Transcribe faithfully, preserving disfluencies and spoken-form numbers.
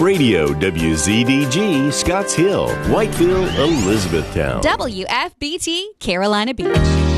Radio W Z D G, Scotts Hill, Whiteville, Elizabethtown. W F B T, Carolina Beach.